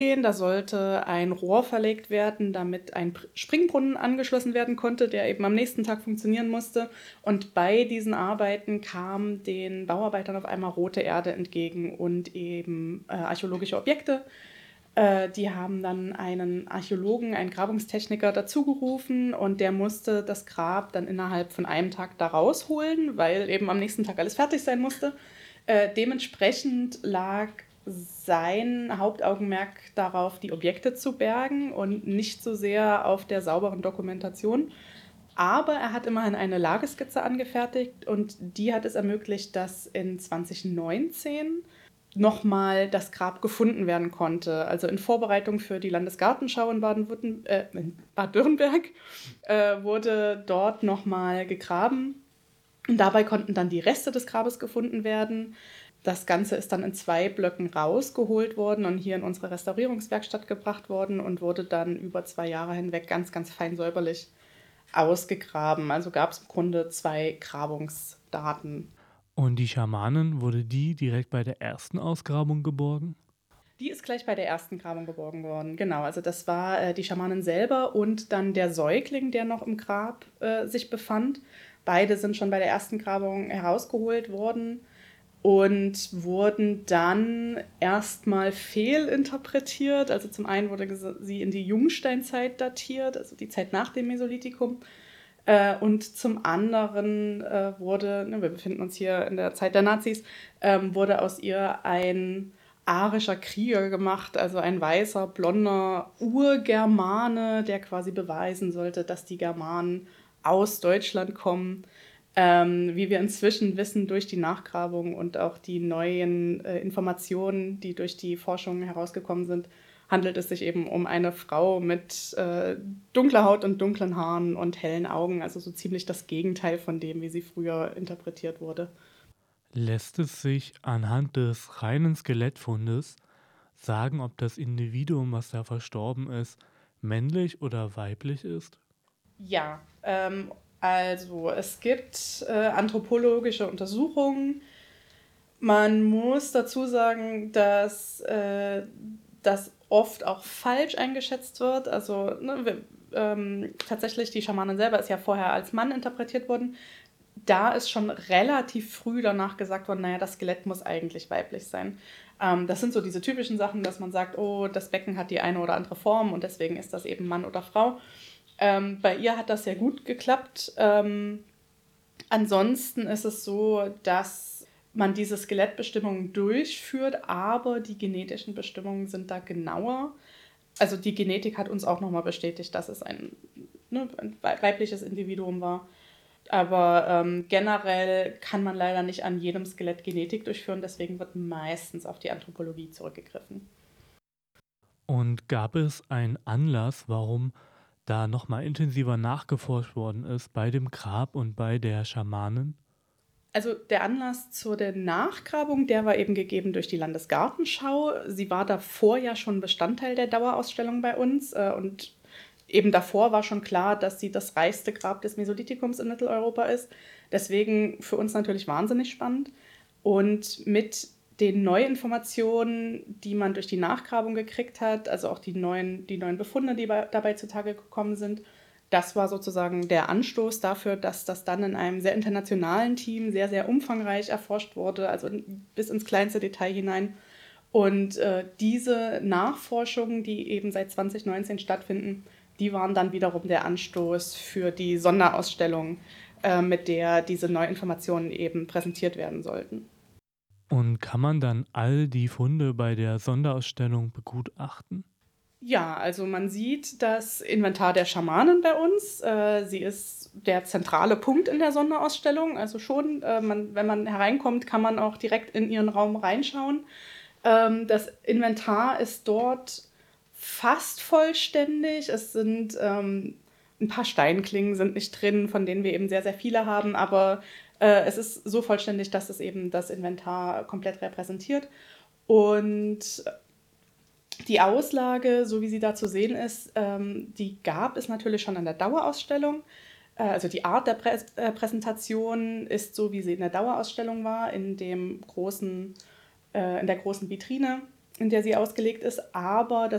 Da sollte ein Rohr verlegt werden, damit ein Springbrunnen angeschlossen werden konnte, der eben am nächsten Tag funktionieren musste. Und bei diesen Arbeiten kam den Bauarbeitern auf einmal rote Erde entgegen und eben archäologische Objekte. Die haben dann einen Archäologen, einen Grabungstechniker dazugerufen und der musste das Grab dann innerhalb von einem Tag da rausholen, weil eben am nächsten Tag alles fertig sein musste. Dementsprechend lag sein Hauptaugenmerk darauf, die Objekte zu bergen und nicht so sehr auf der sauberen Dokumentation. Aber er hat immerhin eine Lageskizze angefertigt und die hat es ermöglicht, dass in 2019 nochmal das Grab gefunden werden konnte. Also in Vorbereitung für die Landesgartenschau in Bad-Dürrenberg wurde dort nochmal gegraben. Und dabei konnten dann die Reste des Grabes gefunden werden. Das Ganze ist dann in 2 Blöcken rausgeholt worden und hier in unsere Restaurierungswerkstatt gebracht worden und wurde dann über 2 Jahre hinweg ganz, ganz fein säuberlich ausgegraben. Also gab es im Grunde 2 Grabungsdaten. Und die Schamanen, wurde die direkt bei der ersten Ausgrabung geborgen? Die ist gleich bei der ersten Grabung geborgen worden. Genau, also das war die Schamanin selber und dann der Säugling, der noch im Grab sich befand. Beide sind schon bei der ersten Grabung herausgeholt worden und wurden dann erstmal fehlinterpretiert. Also zum einen wurde sie in die Jungsteinzeit datiert, also die Zeit nach dem Mesolithikum. Und zum anderen wurde, wir befinden uns hier in der Zeit der Nazis, wurde aus ihr ein arischer Krieger gemacht, also ein weißer, blonder Urgermane, der quasi beweisen sollte, dass die Germanen aus Deutschland kommen. Wie wir inzwischen wissen durch die Nachgrabung und auch die neuen Informationen, die durch die Forschung herausgekommen sind, handelt es sich eben um eine Frau mit dunkler Haut und dunklen Haaren und hellen Augen, also so ziemlich das Gegenteil von dem, wie sie früher interpretiert wurde. Lässt es sich anhand des reinen Skelettfundes sagen, ob das Individuum, was da verstorben ist, männlich oder weiblich ist? Ja, also es gibt anthropologische Untersuchungen. Man muss dazu sagen, dass das oft auch falsch eingeschätzt wird. Also tatsächlich, die Schamanin selber ist ja vorher als Mann interpretiert worden. Da ist schon relativ früh danach gesagt worden, naja, das Skelett muss eigentlich weiblich sein. Das sind so diese typischen Sachen, dass man sagt, oh, das Becken hat die eine oder andere Form und deswegen ist das eben Mann oder Frau. Bei ihr hat das sehr gut geklappt. Ansonsten ist es so, dass man diese Skelettbestimmungen durchführt, aber die genetischen Bestimmungen sind da genauer. Also die Genetik hat uns auch nochmal bestätigt, dass es ein weibliches Individuum war. Aber generell kann man leider nicht an jedem Skelett Genetik durchführen, deswegen wird meistens auf die Anthropologie zurückgegriffen. Und gab es einen Anlass, warum da nochmal intensiver nachgeforscht worden ist bei dem Grab und bei der Schamanin? Also der Anlass zu der Nachgrabung, der war eben gegeben durch die Landesgartenschau. Sie war davor ja schon Bestandteil der Dauerausstellung bei uns und eben davor war schon klar, dass sie das reichste Grab des Mesolithikums in Mitteleuropa ist. Deswegen für uns natürlich wahnsinnig spannend. Und mit den Neuinformationen, die man durch die Nachgrabung gekriegt hat, also auch die neuen Befunde, die dabei zutage gekommen sind, das war sozusagen der Anstoß dafür, dass das dann in einem sehr internationalen Team sehr, sehr umfangreich erforscht wurde, also bis ins kleinste Detail hinein. Und diese Nachforschungen, die eben seit 2019 stattfinden, die waren dann wiederum der Anstoß für die Sonderausstellung, mit der diese Neuinformationen eben präsentiert werden sollten. Und kann man dann all die Funde bei der Sonderausstellung begutachten? Ja, also man sieht das Inventar der Schamanen bei uns. Sie ist der zentrale Punkt in der Sonderausstellung. Also schon, wenn man hereinkommt, kann man auch direkt in ihren Raum reinschauen. Das Inventar ist dort fast vollständig. Es sind ein paar Steinklingen sind nicht drin, von denen wir eben sehr, sehr viele haben, aber es ist so vollständig, dass es eben das Inventar komplett repräsentiert. Und die Auslage, so wie sie da zu sehen ist, die gab es natürlich schon an der Dauerausstellung. Also die Art der Präsentation ist so, wie sie in der Dauerausstellung war, in der großen Vitrine. in der sie ausgelegt ist, aber